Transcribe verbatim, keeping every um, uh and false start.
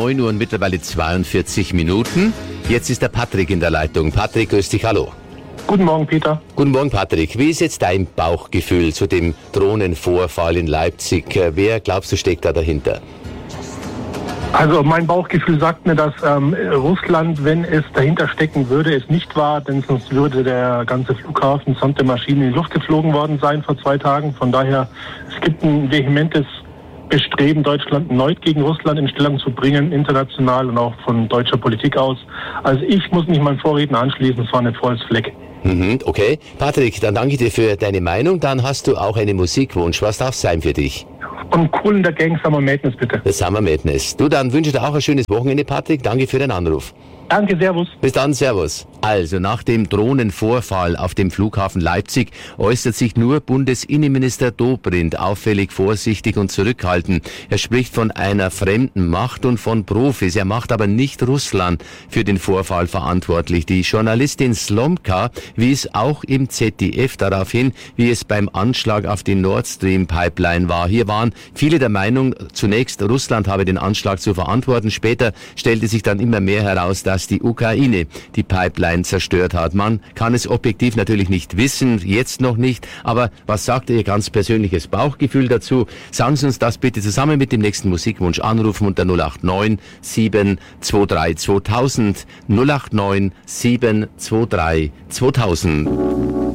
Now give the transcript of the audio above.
neun Uhr und mittlerweile zweiundvierzig Minuten. Jetzt ist der Patrick in der Leitung. Patrick, grüß dich, hallo. Guten Morgen, Peter. Guten Morgen, Patrick. Wie ist jetzt dein Bauchgefühl zu dem Drohnenvorfall in Leipzig? Wer, glaubst du, steckt da dahinter? Also mein Bauchgefühl sagt mir, dass ähm, Russland, wenn es dahinter stecken würde, es nicht war, denn sonst würde der ganze Flughafen samt der Maschine in die Luft geflogen worden sein vor zwei Tagen. Von daher, es gibt ein vehementes Bestreben, Deutschland erneut gegen Russland in Stellung zu bringen, international und auch von deutscher Politik aus. Also ich muss mich meinem Vorredner anschließen, es war ein volles Fleck. Mhm, okay. Patrick, dann danke ich dir für deine Meinung. Dann hast du auch einen Musikwunsch. Was darf es sein für dich? Und Cool in der Gang, Summer Madness, bitte. Das Summer Madness. Du, dann wünsche dir auch ein schönes Wochenende, Patrick. Danke für den Anruf. Danke, servus. Bis dann, servus. Also, nach dem Drohnenvorfall auf dem Flughafen Leipzig äußert sich nur Bundesinnenminister Dobrindt auffällig vorsichtig und zurückhaltend. Er spricht von einer fremden Macht und von Profis. Er macht aber nicht Russland für den Vorfall verantwortlich. Die Journalistin Slomka wies auch im Z D F darauf hin, wie es beim Anschlag auf die Nord Stream Pipeline war. Hier waren viele der Meinung, zunächst Russland habe den Anschlag zu verantworten. Später stellte sich dann immer mehr heraus, dass die Ukraine die Pipeline zerstört hat. Man kann es objektiv natürlich nicht wissen, jetzt noch nicht, aber was sagt Ihr ganz persönliches Bauchgefühl dazu? Sagen Sie uns das bitte zusammen mit dem nächsten Musikwunsch. Anrufen unter null acht neun sieben zwei drei zweitausend null acht neun sieben zwei drei zweitausend.